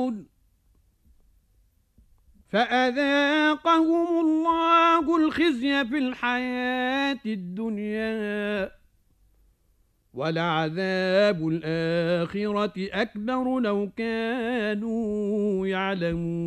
يعلمون فأذاقهم الله الخزي في الحياة الدنيا ولعذاب الآخرة أكبر لو كانوا يعلمون